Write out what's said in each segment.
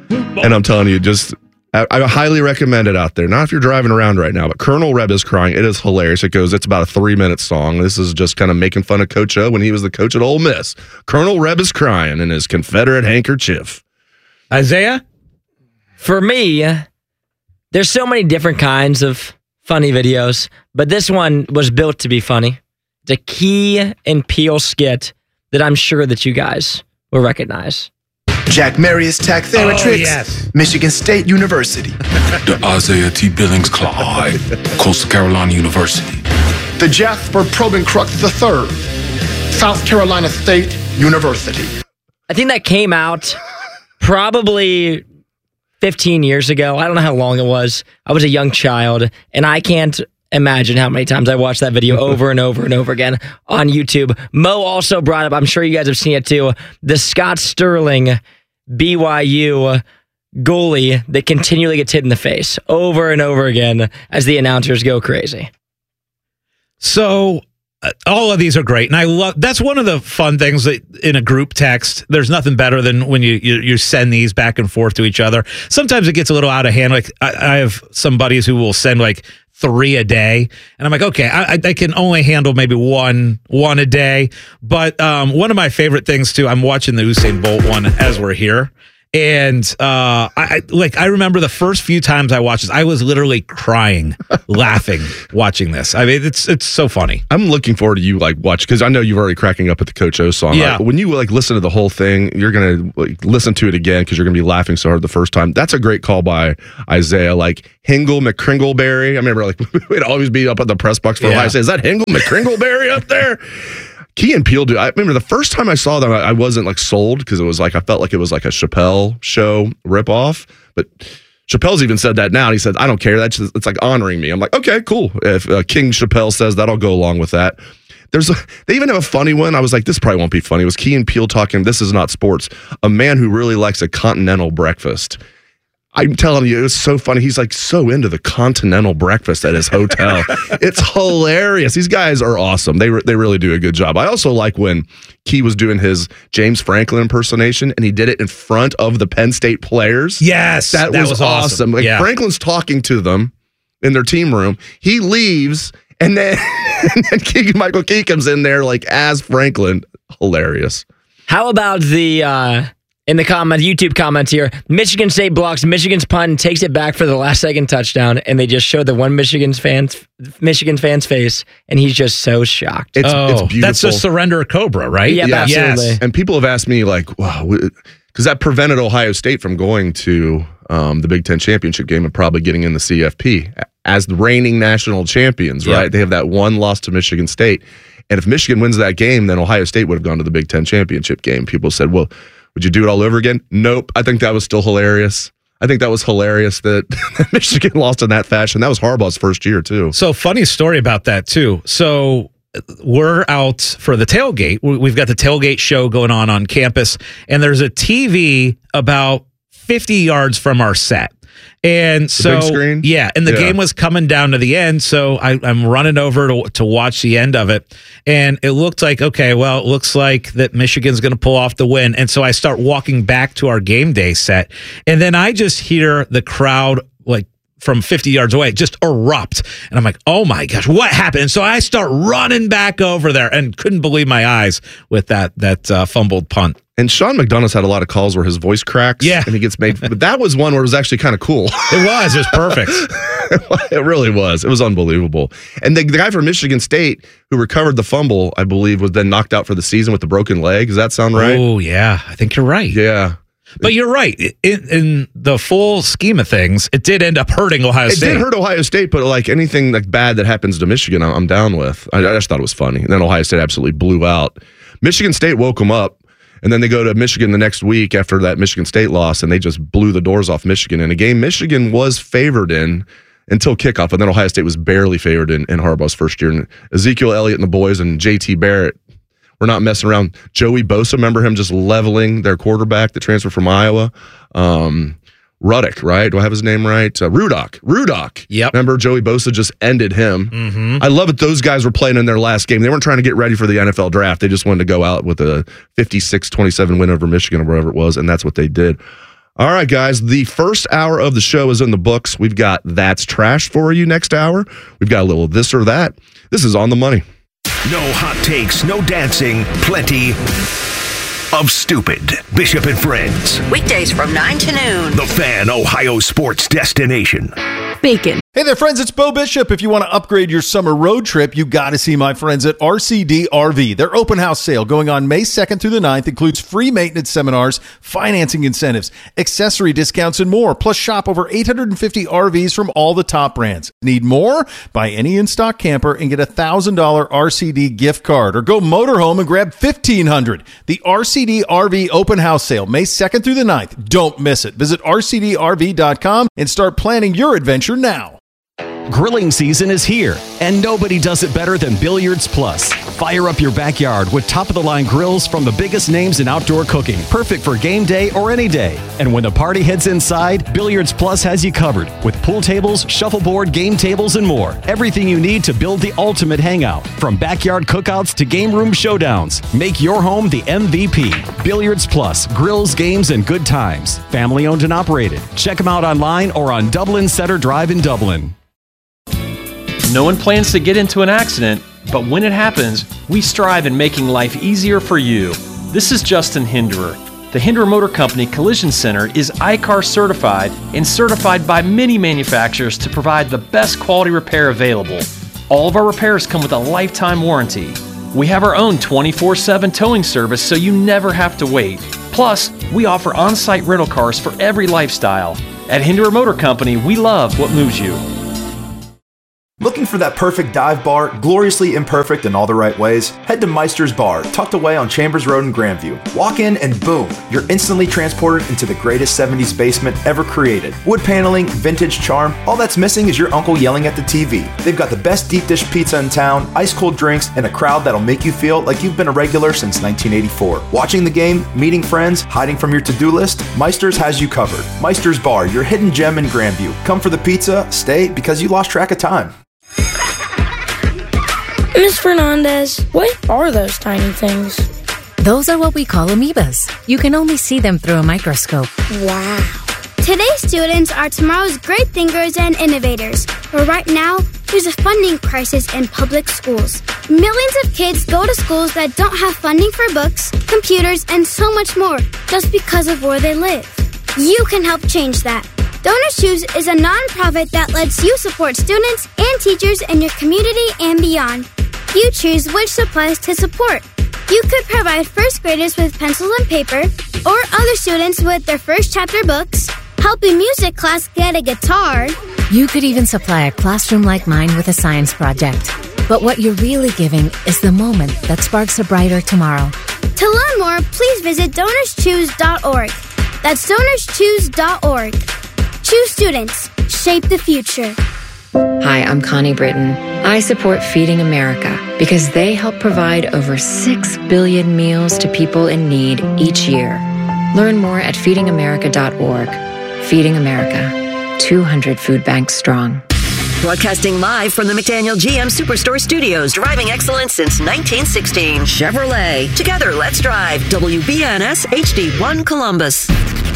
And I'm telling you, I highly recommend it out there. Not if you're driving around right now, but Colonel Reb is crying. It is hilarious. It's about a 3-minute song. This is just kind of making fun of Coach O when he was the coach at Ole Miss. Colonel Reb is crying in his Confederate handkerchief. Isaiah? For me, there's so many different kinds of funny videos, but this one was built to be funny. It's a Key and Peele skit that I'm sure that you guys will recognize. Jack Marius Tack Theratrix, Michigan State University. The Isaiah T. Billings Clyde, Coastal Carolina University. The Jasper Probenkruk III, South Carolina State University. I think that came out probably 15 years ago. I don't know how long it was. I was a young child, and I can't imagine how many times I watched that video over and over and over again on YouTube. Mo also brought up, I'm sure you guys have seen it too, the Scott Sterling BYU goalie that continually gets hit in the face over and over again as the announcers go crazy. So all of these are great, and I love. That's one of the fun things that in a group text. There's nothing better than when you send these back and forth to each other. Sometimes it gets a little out of hand. Like I have some buddies who will send like 3 a day, and I'm like, okay, I can only handle maybe one a day. But one of my favorite things too, I'm watching the Usain Bolt one as we're here. And I remember the first few times I watched this, I was literally crying, laughing, watching this. I mean, it's so funny. I'm looking forward to you watch, because I know you're already cracking up at the Coach O song. Yeah. When you listen to the whole thing, you're gonna listen to it again because you're gonna be laughing so hard the first time. That's a great call by Isaiah. Like Hingle McCringleberry. I remember we'd always be up at the press box for Ohio State. Is that Hingle McCringleberry up there? Key and Peele do. I remember the first time I saw them, I wasn't sold because it was I felt like it was a Chappelle show ripoff. But Chappelle's even said that now. And he said, "I don't care. It's like honoring me." I'm like, okay, cool. If King Chappelle says that, I'll go along with that. They even have a funny one. I was like, this probably won't be funny. It was Key and Peele talking. This is not sports. A man who really likes a continental breakfast. I'm telling you, it was so funny. He's so into the continental breakfast at his hotel. It's hilarious. These guys are awesome. They really do a good job. I also like when Key was doing his James Franklin impersonation, and he did it in front of the Penn State players. Yes, that was awesome. Franklin's talking to them in their team room. He leaves, and then Michael Key comes in there as Franklin. Hilarious. How about the... in the YouTube comments here, Michigan State blocks Michigan's punt and takes it back for the last second touchdown, and they just showed the one Michigan fan's face, and he's just so shocked. It's beautiful. That's a surrender cobra, right? Yeah, absolutely. Yes. And people have asked me wow, because that prevented Ohio State from going to the Big Ten championship game and probably getting in the CFP as the reigning national champions, right? They have that one loss to Michigan State, and if Michigan wins that game, then Ohio State would have gone to the Big Ten championship game. People said, well, would you do it all over again? Nope. I think that was still hilarious. I think that was hilarious that Michigan lost in that fashion. That was Harbaugh's first year, too. So, funny story about that, too. So, we're out for the tailgate. We've got the tailgate show going on campus, and there's a TV about 50 yards from our set. And so, big screen? Yeah, and the game was coming down to the end, so I'm running over to watch the end of it, and it looked like, okay, well, it looks like that Michigan's going to pull off the win, and so I start walking back to our game day set, and then I just hear the crowd, from 50 yards away, just erupt. And I'm like, oh my gosh, what happened? And so I start running back over there and couldn't believe my eyes with that fumbled punt. And Sean McDonough's had a lot of calls where his voice cracks and he gets made. But that was one where it was actually kind of cool. It was perfect. It really was. It was unbelievable. And the guy from Michigan State who recovered the fumble, I believe, was then knocked out for the season with the broken leg. Does that sound right? Oh, yeah. I think you're right. Yeah. But you're right. In the full scheme of things, it did end up hurting Ohio State. It did hurt Ohio State, but anything bad that happens to Michigan, I'm down with. I just thought it was funny. And then Ohio State absolutely blew out. Michigan State woke them up, and then they go to Michigan the next week after that Michigan State loss, and they just blew the doors off Michigan in a game Michigan was favored in until kickoff, and then Ohio State was barely favored in Harbaugh's first year. And Ezekiel Elliott and the boys and JT Barrett, we're not messing around. Joey Bosa, remember him just leveling their quarterback, the transfer from Iowa? Ruddock, right? Do I have his name right? Rudock. Yep. Remember, Joey Bosa just ended him. Mm-hmm. I love it. Those guys were playing in their last game. They weren't trying to get ready for the NFL draft. They just wanted to go out with a 56-27 win over Michigan or wherever it was, and that's what they did. All right, guys. The first hour of the show is in the books. We've got That's Trash for you next hour. We've got a little this or that. This is On the Money. No hot takes, no dancing, plenty of stupid. Bishop and Friends. Weekdays from 9 to noon. The Fan, Ohio sports destination. Bacon. Hey there, friends. It's Bo Bishop. If you want to upgrade your summer road trip, you got to see my friends at RCD RV. Their open house sale going on May 2nd through the 9th includes free maintenance seminars, financing incentives, accessory discounts, and more. Plus, shop over 850 RVs from all the top brands. Need more? Buy any in-stock camper and get a $1,000 RCD gift card. Or go motorhome and grab $1,500. The RCD RV open house sale, May 2nd through the 9th. Don't miss it. Visit rcdrv.com and start planning your adventure now. Grilling season is here, and nobody does it better than Billiards Plus. Fire up your backyard with top-of-the-line grills from the biggest names in outdoor cooking, perfect for game day or any day. And when the party heads inside, Billiards Plus has you covered with pool tables, shuffleboard, game tables, and more. Everything you need to build the ultimate hangout, from backyard cookouts to game room showdowns. Make your home the MVP. Billiards Plus, grills, games, and good times. Family-owned and operated. Check them out online or on Dublin Center Drive in Dublin. No one plans to get into an accident, but when it happens, we strive in making life easier for you. This is Justin Hinderer. The Hinderer Motor Company Collision Center is ICAR certified and certified by many manufacturers to provide the best quality repair available. All of our repairs come with a lifetime warranty. We have our own 24/7 towing service so you never have to wait. Plus, we offer on-site rental cars for every lifestyle. At Hinderer Motor Company, we love what moves you. Looking for that perfect dive bar, gloriously imperfect in all the right ways? Head to Meister's Bar, tucked away on Chambers Road in Grandview. Walk in and boom, you're instantly transported into the greatest 70s basement ever created. Wood paneling, vintage charm, all that's missing is your uncle yelling at the TV. They've got the best deep dish pizza in town, ice cold drinks, and a crowd that'll make you feel like you've been a regular since 1984. Watching the game, meeting friends, hiding from your to-do list, Meister's has you covered. Meister's Bar, your hidden gem in Grandview. Come for the pizza, stay because you lost track of time. Ms. Fernandez, what are those tiny things? Those are what we call amoebas. You can only see them through a microscope. Wow. Today's students are tomorrow's great thinkers and innovators. But right now, there's a funding crisis in public schools. Millions of kids go to schools that don't have funding for books, computers, and so much more just because of where they live. You can help change that. Donors Choose is a nonprofit that lets you support students and teachers in your community and beyond. You choose which supplies to support. You could provide first graders with pencils and paper, or other students with their first chapter books, help a music class get a guitar. You could even supply a classroom like mine with a science project. But what you're really giving is the moment that sparks a brighter tomorrow. To learn more, please visit DonorsChoose.org. That's DonorsChoose.org. Choose students. Shape the future. Hi, I'm Connie Britton. I support Feeding America because they help provide over 6 billion meals to people in need each year. Learn more at feedingamerica.org. Feeding America, 200 food banks strong. Broadcasting live from the McDaniel GM Superstore Studios, driving excellence since 1916. Chevrolet. Together, let's drive. WBNS HD1 Columbus.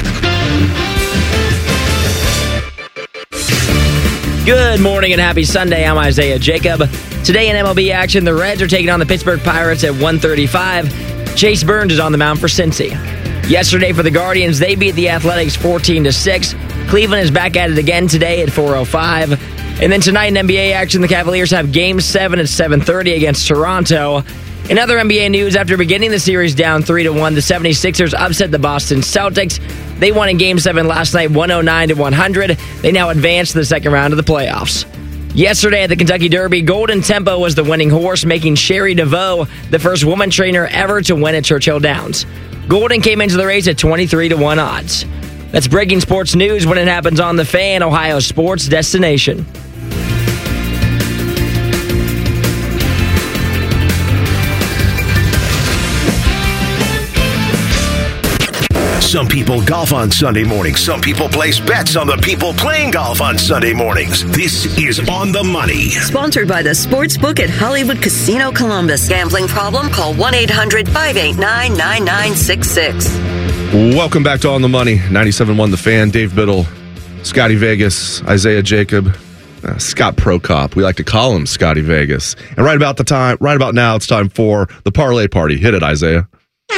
Good morning and happy Sunday. I'm Isaiah Jacob. Today in MLB action, the Reds are taking on the Pittsburgh Pirates at 1:35. Chase Burns is on the mound for Cincy. Yesterday for the Guardians, they beat the Athletics 14-6. Cleveland is back at it again today at 4:05. And then tonight in NBA action, the Cavaliers have Game 7 at 7:30 against Toronto. In other NBA news, after beginning the series down 3-1, the 76ers upset the Boston Celtics. They won in Game 7 last night, 109-100. They now advance to the second round of the playoffs. Yesterday at the Kentucky Derby, Golden Tempo was the winning horse, making Sherry DeVoe the first woman trainer ever to win at Churchill Downs. Golden came into the race at 23-1 odds. That's breaking sports news when it happens on The Fan, Ohio sports destination. Some people golf on Sunday mornings. Some people place bets on the people playing golf on Sunday mornings. This is On the Money. Sponsored by the Sportsbook at Hollywood Casino Columbus. Gambling problem? Call 1-800-589-9966. Welcome back to On the Money, 97.1 The Fan. Dave Biddle, Scotty Vegas, Isaiah Jacob, Scott Prokop. We like to call him Scotty Vegas. And right about now, it's time for the Parlay Party. Hit it, Isaiah.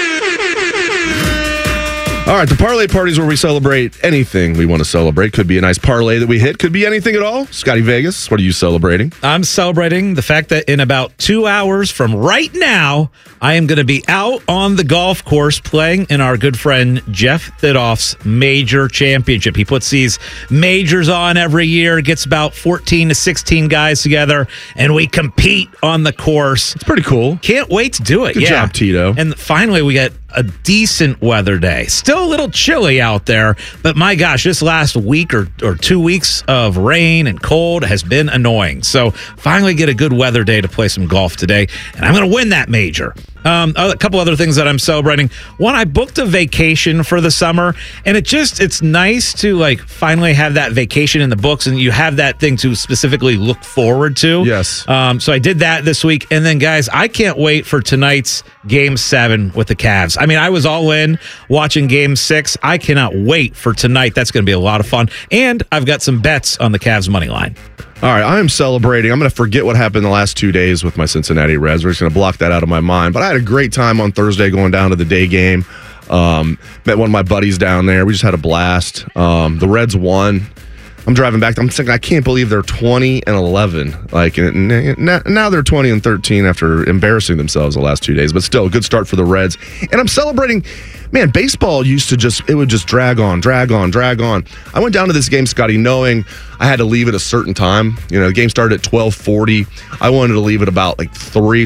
All right, the Parlay Party is where we celebrate anything we want to celebrate. Could be a nice parlay that we hit. Could be anything at all. Scotty Vegas, what are you celebrating? I'm celebrating the fact that in about 2 hours from right now, I am going to be out on the golf course playing in our good friend Jeff Thidoff's major championship. He puts these majors on every year, gets about 14 to 16 guys together, and we compete on the course. It's pretty cool. Can't wait to do it. Good job, Tito. And finally, we get a decent weather day. Still a little chilly out there, but my gosh, this last week or 2 weeks of rain and cold has been annoying. So finally get a good weather day to play some golf today, and I'm going to win that major. A couple other things that I'm celebrating. One, I booked a vacation for the summer, and it's nice to like finally have that vacation in the books, and you have that thing to specifically look forward to. Yes. So I did that this week, and then guys, I can't wait for tonight's Game 7 with the Cavs. I mean, I was all in watching Game 6. I cannot wait for tonight. That's going to be a lot of fun, and I've got some bets on the Cavs money line. All right, I am celebrating. I'm going to forget what happened the last 2 days with my Cincinnati Reds. We're just going to block that out of my mind. But I had a great time on Thursday going down to the day game. Met one of my buddies down there. We just had a blast. The Reds won. I'm driving back. I'm thinking, I can't believe they're 20-11. Like, now they're 20-13 after embarrassing themselves the last 2 days. But still, a good start for the Reds. And I'm celebrating. Man, baseball used to it would just drag on. I went down to this game, Scotty, knowing I had to leave at a certain time. You know, the game started at 12:40. I wanted to leave at about like 3.